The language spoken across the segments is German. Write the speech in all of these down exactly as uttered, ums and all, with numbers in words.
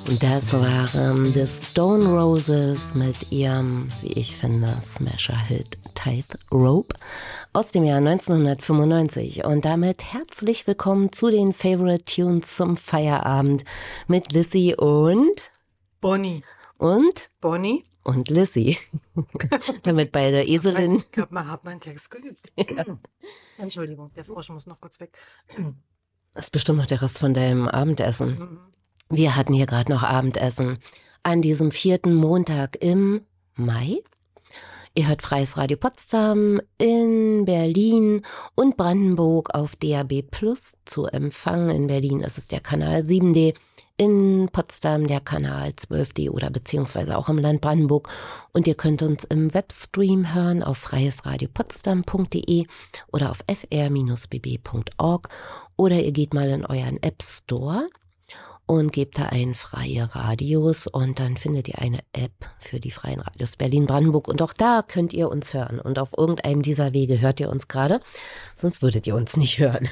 Das waren The Stone Roses mit ihrem, wie ich finde, Smasher-Hit Tight Rope aus dem Jahr neunzehnhundertfünfundneunzig. Und damit herzlich willkommen zu den Favorite Tunes zum Feierabend mit Lissy und Bonnie. Und? Bonnie. Und Lissy. Damit beide Eselinnen. Ich hab, mein, hab meinen Text geübt. Ja. Entschuldigung, der Frosch muss noch kurz weg. Das ist bestimmt noch der Rest von deinem Abendessen. Mhm. Wir hatten hier gerade noch Abendessen an diesem vierten Montag im Mai. Ihr hört Freies Radio Potsdam in Berlin und Brandenburg auf D A B Plus zu empfangen. In Berlin ist es der Kanal sieben D, in Potsdam der Kanal zwölf D oder beziehungsweise auch im Land Brandenburg. Und ihr könnt uns im Webstream hören auf freiesradiopotsdam punkt de oder auf f r b b punkt org oder ihr geht mal in euren App Store und gebt da ein Freie Radios und dann findet ihr eine App für die Freien Radios Berlin-Brandenburg und auch da könnt ihr uns hören und auf irgendeinem dieser Wege hört ihr uns gerade, sonst würdet ihr uns nicht hören.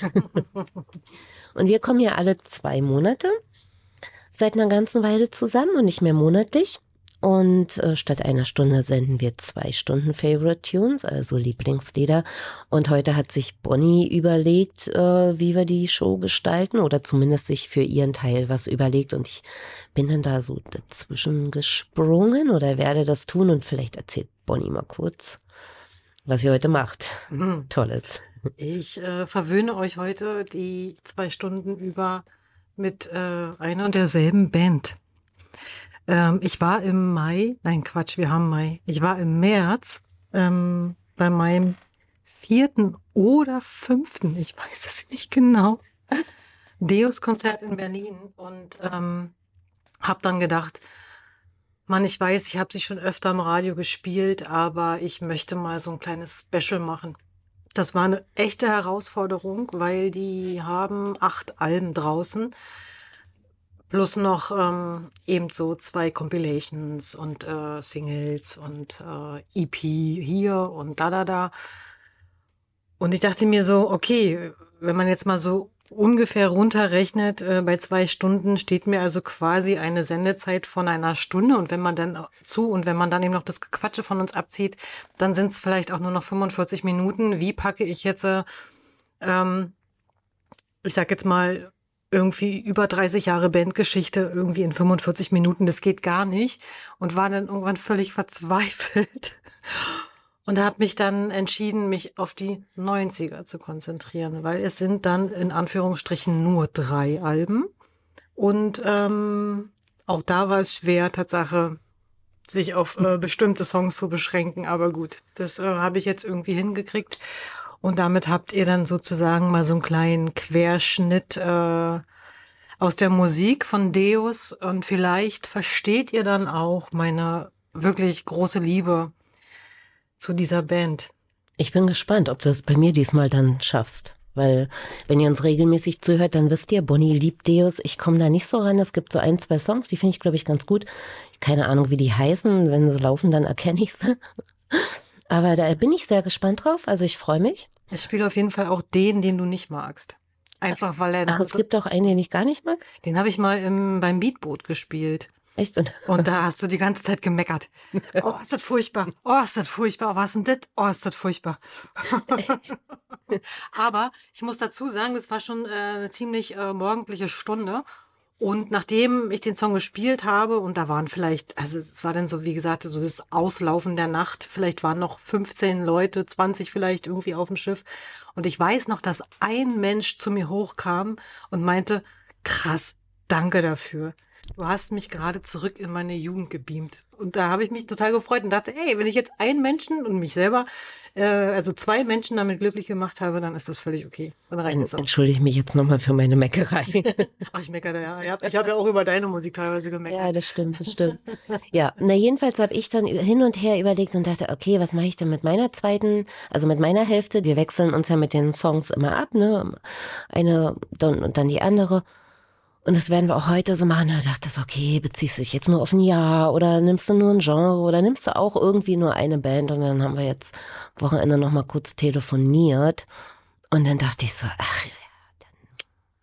Und wir kommen ja alle zwei Monate seit einer ganzen Weile zusammen und nicht mehr monatlich. Und äh, statt einer Stunde senden wir zwei Stunden Favorite Tunes, also Lieblingslieder. Und heute hat sich Bonnie überlegt, äh, wie wir die Show gestalten oder zumindest sich für ihren Teil was überlegt. Und ich bin dann da so dazwischen gesprungen oder werde das tun. Und vielleicht erzählt Bonnie mal kurz, was sie heute macht. Mhm. Tolles. Ich äh, verwöhne euch heute die zwei Stunden über mit äh, einer und derselben Band. Ähm, ich war im Mai, nein Quatsch, wir haben Mai. Ich war im März ähm, bei meinem vierten oder fünften, ich weiß es nicht genau, Deus-Konzert in Berlin und ähm, habe dann gedacht, Mann, ich weiß, ich habe sie schon öfter im Radio gespielt, aber ich möchte mal so ein kleines Special machen. Das war eine echte Herausforderung, weil die haben acht Alben draußen. Plus noch ähm, eben so zwei Compilations und äh, Singles und äh, E P hier und da, da, da. Und ich dachte mir so, okay, wenn man jetzt mal so ungefähr runterrechnet, äh, bei zwei Stunden steht mir also quasi eine Sendezeit von einer Stunde. Und wenn man dann zu und wenn man dann eben noch das Gequatsche von uns abzieht, dann sind es vielleicht auch nur noch fünfundvierzig Minuten. Wie packe ich jetzt, äh, ähm, ich sag jetzt mal, irgendwie über dreißig Jahre Bandgeschichte irgendwie in fünfundvierzig Minuten, das geht gar nicht und war dann irgendwann völlig verzweifelt und habe mich dann entschieden, mich auf die neunziger zu konzentrieren, weil es sind dann in Anführungsstrichen nur drei Alben und ähm, auch da war es schwer, Tatsache, sich auf äh, bestimmte Songs zu beschränken, aber gut, das äh, habe ich jetzt irgendwie hingekriegt. Und damit habt ihr dann sozusagen mal so einen kleinen Querschnitt äh, aus der Musik von Deus. Und vielleicht versteht ihr dann auch meine wirklich große Liebe zu dieser Band. Ich bin gespannt, ob du es bei mir diesmal dann schaffst. Weil, wenn ihr uns regelmäßig zuhört, dann wisst ihr, Bonnie liebt Deus. Ich komme da nicht so ran. Es gibt so ein, zwei Songs, die finde ich, glaube ich, ganz gut. Keine Ahnung, wie die heißen. Wenn sie laufen, dann erkenne ich sie. Aber da bin ich sehr gespannt drauf. Also ich freue mich. Ich spiele auf jeden Fall auch den, den du nicht magst. Einfach weil er... Ach, es gibt auch einen, den ich gar nicht mag? Den habe ich mal im, beim Beatboot gespielt. Echt? Und, und da hast du die ganze Zeit gemeckert. Oh, ist das furchtbar. Oh, ist das furchtbar. Was ist denn das? Oh, ist das furchtbar. Aber ich muss dazu sagen, das war schon äh, eine ziemlich äh, morgendliche Stunde. Und nachdem ich den Song gespielt habe, und da waren vielleicht, also es war dann so, wie gesagt, so das Auslaufen der Nacht, vielleicht waren noch fünfzehn Leute, zwanzig vielleicht irgendwie auf dem Schiff. Und ich weiß noch, dass ein Mensch zu mir hochkam und meinte, krass, danke dafür. Du hast mich gerade zurück in meine Jugend gebeamt. Und da habe ich mich total gefreut und dachte, ey, wenn ich jetzt einen Menschen und mich selber, äh, also zwei Menschen damit glücklich gemacht habe, dann ist das völlig okay. Dann reicht es auch. Entschuldige mich jetzt nochmal für meine Meckerei. Ach, ich meckere ja. Ich habe ja auch über deine Musik teilweise gemeckert. Ja, das stimmt, das stimmt. Ja, na jedenfalls habe ich dann hin und her überlegt und dachte, okay, was mache ich denn mit meiner zweiten, also mit meiner Hälfte? Wir wechseln uns ja mit den Songs immer ab, ne? Eine dann, und dann die andere. Und das werden wir auch heute so machen. Da dachte ich, okay, beziehst du dich jetzt nur auf ein Jahr oder nimmst du nur ein Genre oder nimmst du auch irgendwie nur eine Band? Und dann haben wir jetzt Wochenende noch mal kurz telefoniert. Und dann dachte ich so, ach ja, dann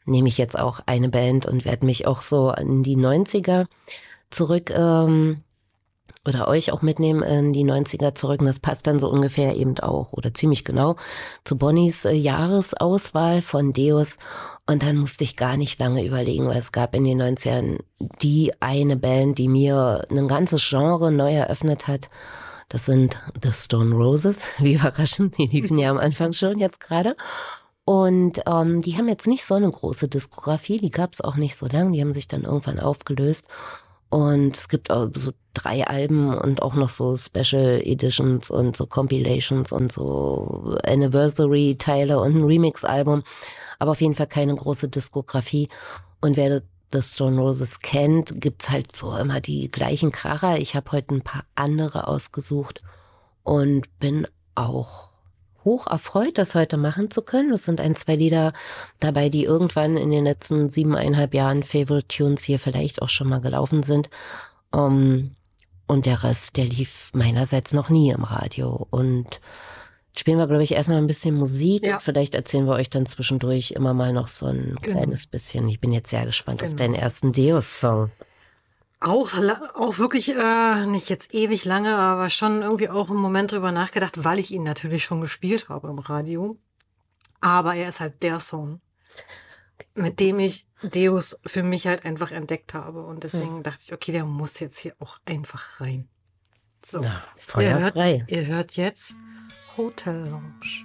nehme ich jetzt auch eine Band und werde mich auch so in die neunziger zurück ähm, oder euch auch mitnehmen in die neunziger zurück. Und das passt dann so ungefähr eben auch oder ziemlich genau zu Bonnies äh, Jahresauswahl von Deus. Und dann musste ich gar nicht lange überlegen, weil es gab in den neunzigern die eine Band, die mir ein ganzes Genre neu eröffnet hat. Das sind The Stone Roses. Wie überraschend, die liefen ja am Anfang schon jetzt gerade. Und ähm, die haben jetzt nicht so eine große Diskografie, die gab es auch nicht so lange, die haben sich dann irgendwann aufgelöst. Und es gibt auch so drei Alben und auch noch so Special Editions und so Compilations und so Anniversary-Teile und ein Remix-Album. Aber auf jeden Fall keine große Diskografie. Und wer The Stone Roses kennt, gibt's halt so immer die gleichen Kracher. Ich habe heute ein paar andere ausgesucht und bin auch hoch erfreut, das heute machen zu können. Es sind ein, zwei Lieder dabei, die irgendwann in den letzten siebeneinhalb Jahren Favorite Tunes hier vielleicht auch schon mal gelaufen sind. Um, und der Rest, der lief meinerseits noch nie im Radio. Und spielen wir, glaube ich, erstmal ein bisschen Musik. Ja. Und vielleicht erzählen wir euch dann zwischendurch immer mal noch so ein Genau. kleines bisschen. Ich bin jetzt sehr gespannt Genau. auf deinen ersten Deus-Song. Auch, la- auch wirklich, äh, nicht jetzt ewig lange, aber schon irgendwie auch einen Moment drüber nachgedacht, weil ich ihn natürlich schon gespielt habe im Radio. Aber er ist halt der Song, mit dem ich Deus für mich halt einfach entdeckt habe. Und deswegen Hm. dachte ich, okay, der muss jetzt hier auch einfach rein. So, Na, ihr hört, feuerfrei. ihr hört jetzt Hotel Lounge.